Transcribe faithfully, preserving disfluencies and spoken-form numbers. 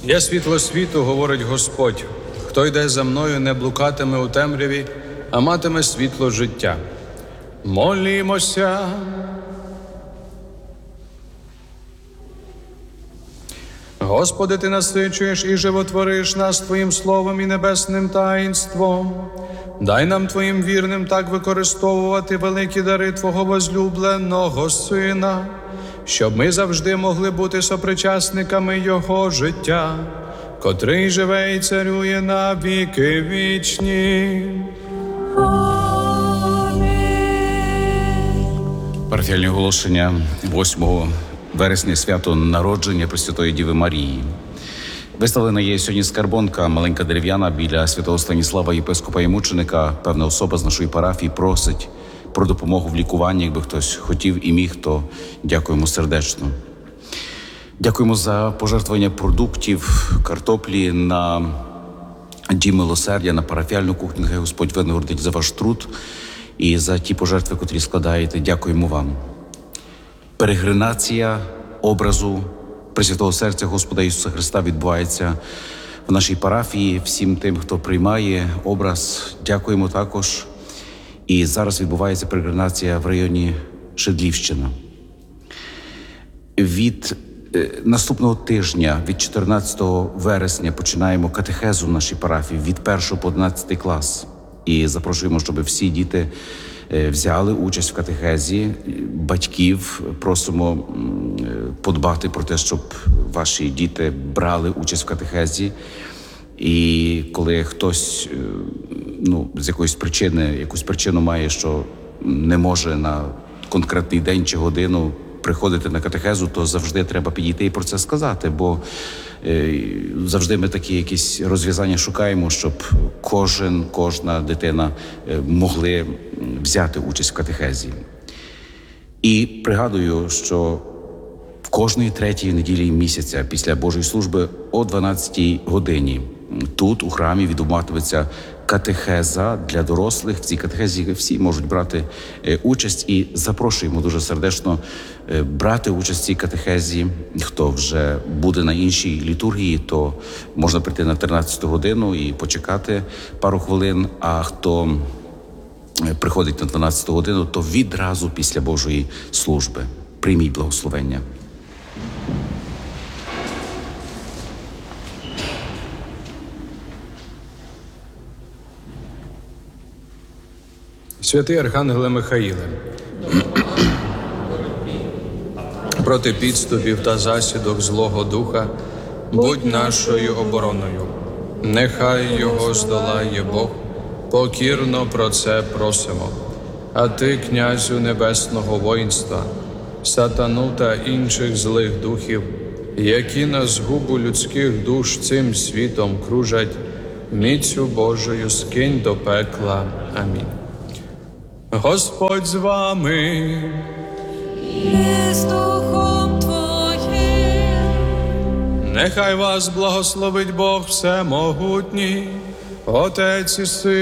Я світло світу, говорить Господь. Хто йде за мною, не блукатиме у темряві, а матиме світло життя. Молімося. Господи, Ти насичуєш і животвориш нас Твоїм словом і небесним таїнством. Дай нам Твоїм вірним так використовувати великі дари Твого возлюбленого Сина, щоб ми завжди могли бути сопричасниками Його життя, котрий живе і царює на віки вічні. Парафіальне оголошення восьмого вересня, свято народження Пресвятої Діви Марії. Виставлена є сьогодні скарбонка, маленька дерев'яна, біля святого Станіслава, єпископа і мученика. Певна особа з нашої парафії просить про допомогу в лікуванні. Якби хтось хотів і міг, то дякуємо сердечно. Дякуємо за пожертвування продуктів, картоплі на Дім милосердя, на парафіальну кухню. Хай Господь винагородить за ваш труд і за ті пожертви, котрі складаєте. Дякуємо вам. Перегринація образу Пресвятого Серця Господа Ісуса Христа відбувається в нашій парафії. Всім тим, хто приймає образ, дякуємо також. І зараз відбувається перегринація в районі Шедлівщина. Від е, наступного тижня, від чотирнадцятого вересня, починаємо катехезу в нашій парафії від першого по одинадцятий клас. І запрошуємо, щоб всі діти взяли участь в катехезі. Батьків просимо подбати про те, щоб ваші діти брали участь в катехезі. І коли хтось, ну, з якоїсь причини, якусь причину має, що не може на конкретний день чи годину приходити на катехезу, то завжди треба підійти і про це сказати, бо завжди ми такі якісь розв'язання шукаємо, щоб кожен, кожна дитина могли взяти участь в катехезі. І пригадую, що в кожної третій неділі місяця після Божої служби о дванадцятій годині тут у храмі відбуватиметься катехеза для дорослих. В цій катехезі всі можуть брати участь, і запрошуємо дуже сердечно брати участь в цій катехезі. Хто вже буде на іншій літургії, то можна прийти на тринадцяту годину і почекати пару хвилин, а хто приходить на дванадцяту годину, то відразу після Божої служби. Прийміть благословення. Святий Архангеле Михаїле, проти підступів та засідок Злого Духа будь нашою обороною. Нехай його здолає Бог, покірно про це просимо. А ти, князю небесного воїнства, сатану та інших злих духів, які на згубу людських душ цим світом кружать, міцю Божою скинь до пекла. Амінь. Господь з вами. І з Духом Твоїм. Нехай вас благословить Бог Всемогутній, Отець і Син,